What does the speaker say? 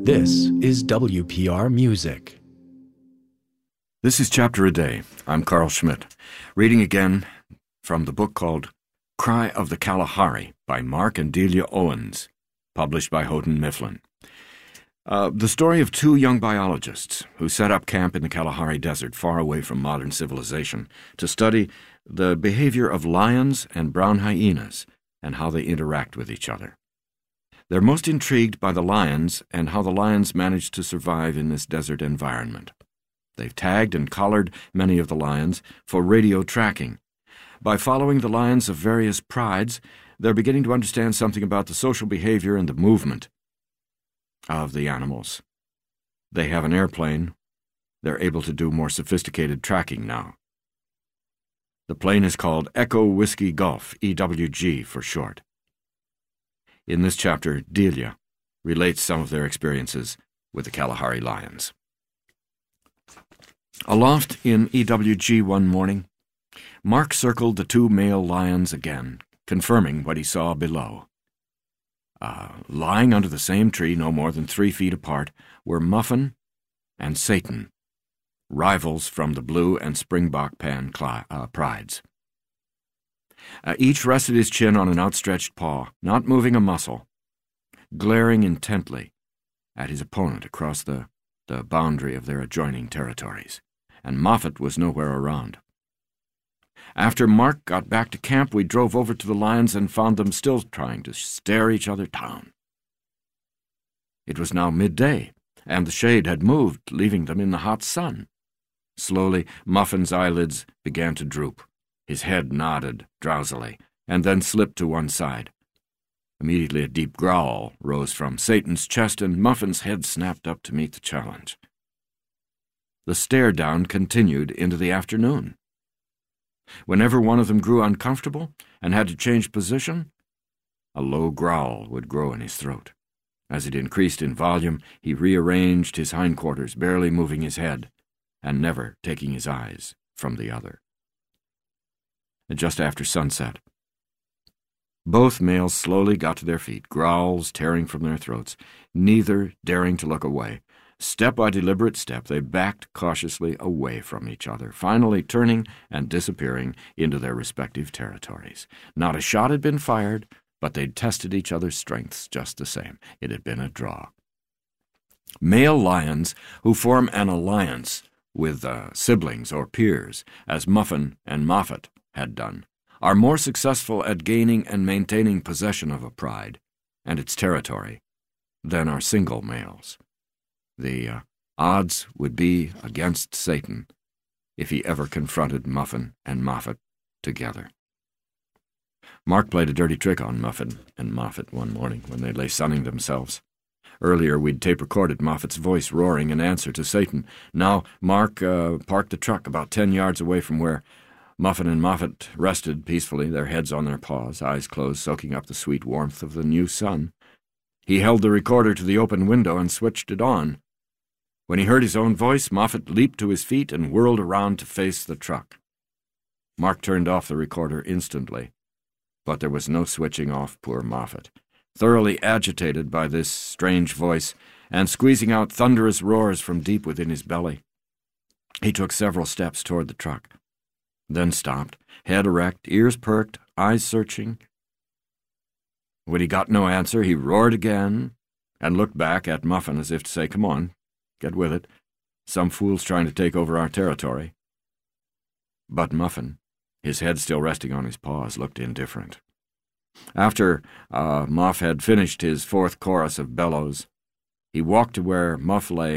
This is WPR Music. This is Chapter a Day. I'm Carl Schmidt, reading again from the book called Cry of the Kalahari by Mark and Delia Owens, published by Houghton Mifflin. The story of two young biologists who set up camp in the Kalahari Desert far away from modern civilization to study the behavior of lions and brown hyenas and how they interact with each other. They're most intrigued by the lions and how the lions manage to survive in this desert environment. They've tagged and collared many of the lions for radio tracking. By following the lions of various prides, they're beginning to understand something about the social behavior and the movement of the animals. They have an airplane. They're able to do more sophisticated tracking now. The plane is called Echo Whiskey Golf, EWG for short. In this chapter, Delia relates some of their experiences with the Kalahari lions. Aloft in EWG one morning, Mark circled the two male lions again, confirming what he saw below. Lying under the same tree, no more than 3 feet apart, were Muffin and Satan, rivals from the blue and springbok pan prides. Each rested his chin on an outstretched paw, not moving a muscle, glaring intently at his opponent across the boundary of their adjoining territories, and Moffat was nowhere around. After Mark got back to camp, we drove over to the lions and found them still trying to stare each other down. It was now midday, and the shade had moved, leaving them in the hot sun. Slowly, Muffin's eyelids began to droop. His head nodded drowsily, and then slipped to one side. Immediately a deep growl rose from Satan's chest, and Muffin's head snapped up to meet the challenge. The stare-down continued into the afternoon. Whenever one of them grew uncomfortable and had to change position, a low growl would grow in his throat. As it increased in volume, he rearranged his hindquarters, barely moving his head, and never taking his eyes from the other. Just after sunset, both males slowly got to their feet, growls tearing from their throats, neither daring to look away. Step by deliberate step, they backed cautiously away from each other, finally turning and disappearing into their respective territories. Not a shot had been fired, but they'd tested each other's strengths just the same. It had been a draw. Male lions who form an alliance with siblings or peers, as Muffin and Moffat had done, are more successful at gaining and maintaining possession of a pride and its territory than are single males. The odds would be against Satan if he ever confronted Muffin and Moffat together. Mark played a dirty trick on Muffin and Moffat one morning when they lay sunning themselves. Earlier, we'd tape-recorded Moffat's voice roaring in answer to Satan. Now, Mark parked the truck about 10 yards away from where Muffin and Moffat rested peacefully, their heads on their paws, eyes closed, soaking up the sweet warmth of the new sun. He held the recorder to the open window and switched it on. When he heard his own voice, Moffat leaped to his feet and whirled around to face the truck. Mark turned off the recorder instantly, but there was no switching off poor Moffat. Thoroughly agitated by this strange voice and squeezing out thunderous roars from deep within his belly, he took several steps toward the truck, then stopped, head erect, ears perked, eyes searching. When he got no answer, he roared again and looked back at Muffin as if to say, "Come on, get with it. Some fool's trying to take over our territory." But Muffin, his head still resting on his paws, looked indifferent. After Muff had finished his fourth chorus of bellows, he walked to where Muff lay